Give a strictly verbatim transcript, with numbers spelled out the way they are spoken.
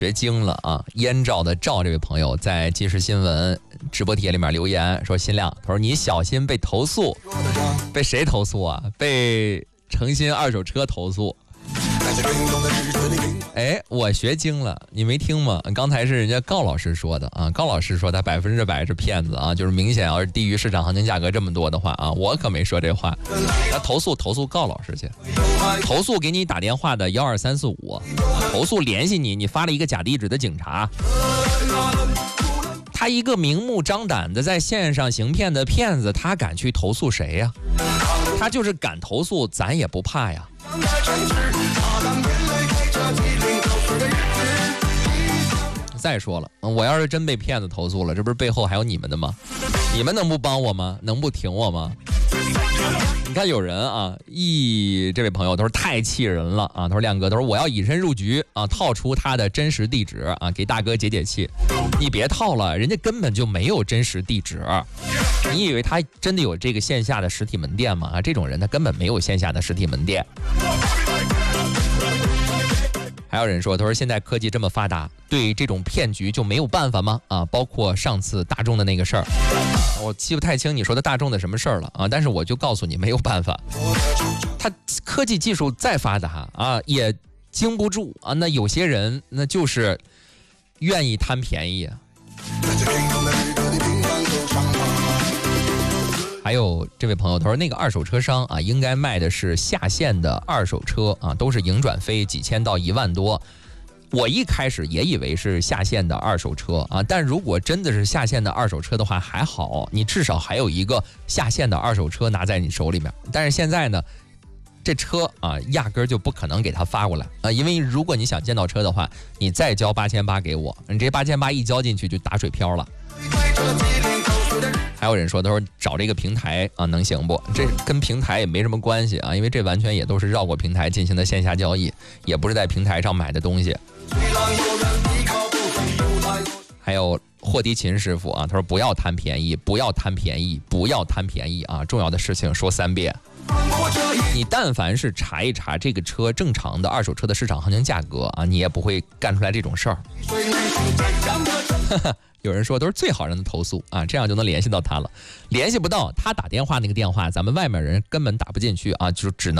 学精了啊！燕赵的赵这位朋友在即时新闻直播帖里面留言说：“新亮，他说你小心被投诉，被谁投诉啊？被诚心二手车投诉。”哎，我学精了，你没听吗？刚才是人家高老师说的啊，高老师说他百分之百是骗子啊，就是明显要是低于市场行情价格这么多的话啊，我可没说这话。那投诉投诉高老师去，投诉给你打电话的幺二三四五，投诉联系你，你发了一个假地址的警察。他一个明目张胆的在线上行骗的骗子，他敢去投诉谁呀？他就是敢投诉，咱也不怕呀。再说了，我要是真被骗子投诉了，这不是背后还有你们的吗？你们能不帮我吗？能不挺我吗？你看有人啊，一这位朋友他说太气人了啊，他说亮哥，他说我要以身入局啊，套出他的真实地址啊，给大哥解解气。你别套了，人家根本就没有真实地址，你以为他真的有这个线下的实体门店吗？啊，这种人他根本没有线下的实体门店。还有人说，他说现在科技这么发达，对这种骗局就没有办法吗？啊，包括上次大众的那个事儿，我记不太清你说的大众的什么事儿了啊，但是我就告诉你没有办法，他科技技术再发达啊，也经不住啊，那有些人那就是愿意贪便宜啊。还有这位朋友他说，那个二手车商啊，应该卖的是下线的二手车啊，都是营转费几千到一万多。我一开始也以为是下线的二手车啊，但如果真的是下线的二手车的话还好，你至少还有一个下线的二手车拿在你手里面。但是现在呢，这车啊压根儿就不可能给他发过来啊，因为如果你想见到车的话，你再交八千八给我，你这八千八一交进去就打水漂了。还有人说，他说找这个平台啊能行不？这跟平台也没什么关系啊，因为这完全也都是绕过平台进行的线下交易，也不是在平台上买的东西。还有霍迪琴师傅啊，他说不要贪便宜，不要贪便宜，不要贪便宜啊！重要的事情说三遍。你但凡是查一查这个车正常的二手车的市场行情价格啊，你也不会干出来这种事儿。有人说都是最好让他投诉啊，这样就能联系到他了。联系不到，他打电话那个电话，咱们外面人根本打不进去啊，就只能